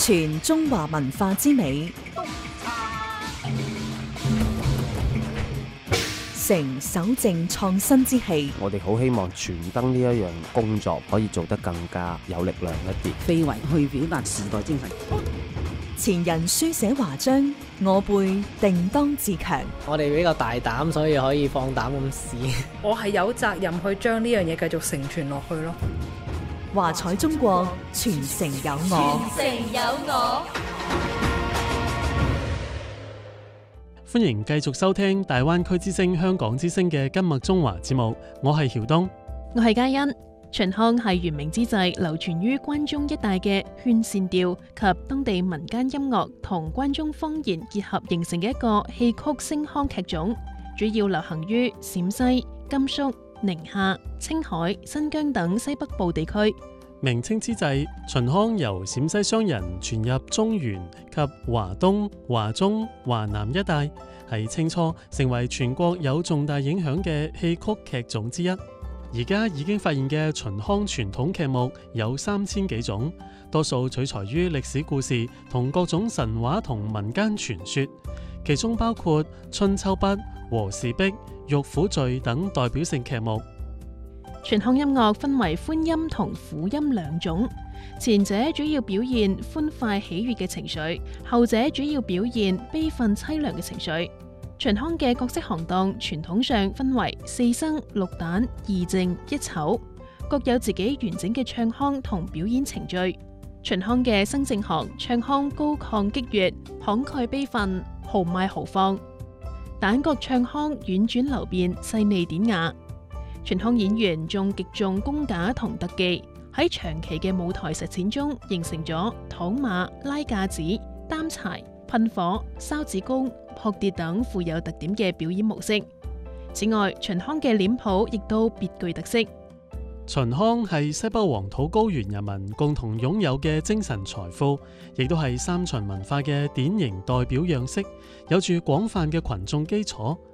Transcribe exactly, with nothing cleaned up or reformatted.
傳中華文化之美，承守正創新之氣。 我哋好希望傳燈呢一樣工作可以做得更加有力量一啲， 非遺去表達時代精神。 前人書寫華章，我輩定當自強。 我哋比較大膽，所以可以放膽咁試。 我係有責任去將呢樣嘢繼續承傳落去咯。 華彩中國，傳承有我。 傳承有我。 歡迎繼續收聽大灣區之聲、香港之聲嘅今麥中華節目，我係曉東， 我係嘉欣。秦腔係元明之際流傳於關中一帶嘅勸善調及當地民間音樂同關中方言結合形成嘅一個戲曲聲腔劇種，主要流行於陝西、甘肅、寧夏、青海、新疆等西北部地區。 明清之際，秦腔由陝西商人傳入中原及華東、華中、華南一帶，喺清初成為全國有重大影響嘅戲曲劇種之一。而家已經發現嘅秦腔傳統劇目有三千幾種，多數取材於歷史故事同各種神話同民間傳說，其中包括《春秋筆》、《和氏璧》、《玉虎序》等代表性劇目。 傳腔音樂分為歡音同苦音兩種，前者主要表現歡快喜悅嘅情緒，後者主要表現悲憤凄涼嘅情緒。傳腔嘅角色行當傳統上分為四生、六旦、二淨、一丑，各有自己完整嘅唱腔同表演程序。傳腔嘅生正行唱腔高亢激越，慷慨悲憤，豪邁豪放；旦角唱腔婉轉流變，細膩典雅。傳腔演員仲極重功架同特技，喺長期嘅舞台實踐中形成咗躺馬、拉架子、擔柴、噴火、燒子功、撲跌等富有特點嘅表演模式。此外，秦腔嘅臉譜亦都別具特色。 秦腔係西北黃土高原人民共同擁有嘅精神財富，亦都係三秦文化嘅典型代表樣式，有住廣泛嘅群眾基礎。